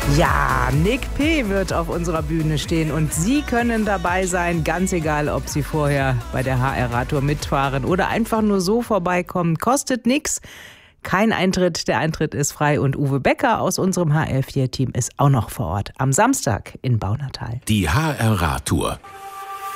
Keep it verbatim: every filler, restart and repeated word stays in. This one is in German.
Ja, Nick P. wird auf unserer Bühne stehen und Sie können dabei sein, ganz egal, ob Sie vorher bei der H R-Radtour mitfahren oder einfach nur so vorbeikommen. Kostet nix, kein Eintritt, der Eintritt ist frei und Uwe Becker aus unserem H R vier Team ist auch noch vor Ort am Samstag in Baunatal. Die H R-Radtour.